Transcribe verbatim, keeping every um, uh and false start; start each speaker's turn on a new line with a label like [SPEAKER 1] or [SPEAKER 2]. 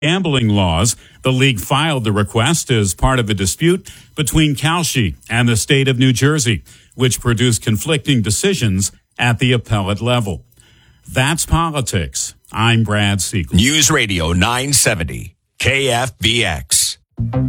[SPEAKER 1] gambling laws. The league filed the request as part of a dispute between Kalshi and the state of New Jersey, which produced conflicting decisions at the appellate level. That's politics. I'm Brad Siegel.
[SPEAKER 2] News Radio nine seventy, K F B X.